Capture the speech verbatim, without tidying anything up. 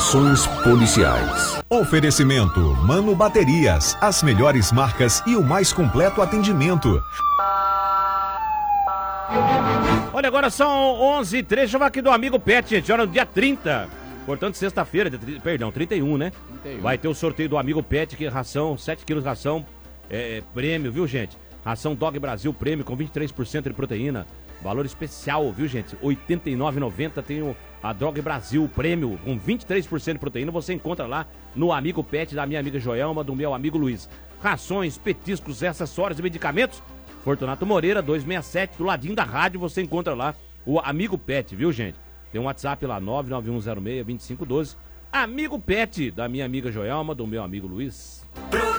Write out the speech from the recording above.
Informações policiais. Oferecimento Mano Baterias, as melhores marcas e o mais completo atendimento. Olha, agora são onze e treze, deixa eu falar aqui do Amigo Pet, gente, olha, no dia trinta, portanto sexta-feira, perdão, trinta e um, né? trinta e um. Vai ter o sorteio do Amigo Pet, que é ração, sete quilos de ração, é, prêmio, viu, gente? Ração Dog Brasil Prêmio com vinte e três por cento de proteína, valor especial, viu, gente? oitenta e nove reais e noventa centavos tem o, a Dog Brasil Prêmio com vinte e três por cento de proteína, você encontra lá no Amigo Pet da minha amiga Joelma, do meu amigo Luiz. Rações, petiscos, acessórios e medicamentos, Fortunato Moreira, duzentos e sessenta e sete, do ladinho da rádio, você encontra lá o Amigo Pet, viu, gente? Tem um WhatsApp lá, nove nove um zero seis, dois cinco um dois. Amigo Pet, da minha amiga Joelma, do meu amigo Luiz.